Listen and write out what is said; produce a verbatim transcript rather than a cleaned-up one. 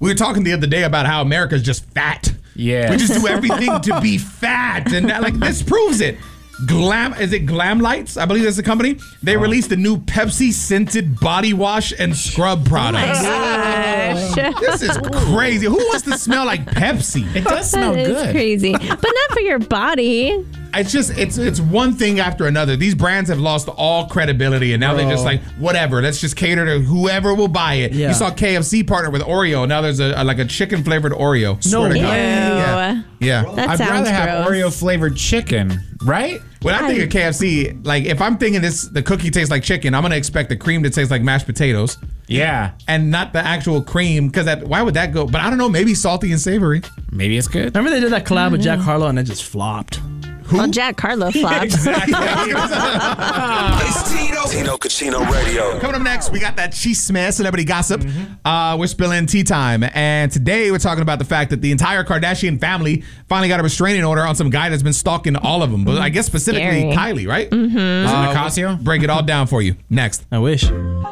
We were talking the other day about how America's just fat. Yeah. We just do everything to be fat. And that, like, this proves it. Glam, is it Glam Lights? I believe that's the company. They oh. released a new Pepsi scented body wash and scrub products. Oh my gosh. This is crazy. Who wants to smell like Pepsi? It does smell that good. That is crazy. But not for your body. It's just, it's it's one thing after another. These brands have lost all credibility, and now oh. they're just like, whatever, let's just cater to whoever will buy it. Yeah. You saw K F C partner with Oreo. Now there's a, a like a chicken flavored Oreo. No way. Yeah. yeah. That I'd sounds rather have gross. Oreo flavored chicken, right? When I think of K F C, like if I'm thinking this, the cookie tastes like chicken, I'm gonna expect the cream to taste like mashed potatoes. Yeah. And not the actual cream, because that why would that go? But I don't know, maybe salty and savory. Maybe it's good. Remember they did that collab with Jack Harlow and it just flopped. Who? Well, Jack Harlow flopped. Exactly. It's Tino. Tino Casino Radio. Coming up next, we got that Chisme celebrity gossip. Mm-hmm. Uh, we're spilling tea time. And today we're talking about the fact that the entire Kardashian family finally got a restraining order on some guy that's been stalking all of them. But I guess specifically Scary. Kylie, right? Mm-hmm. Uh, Nicasio? Break it all down for you. Next. I wish.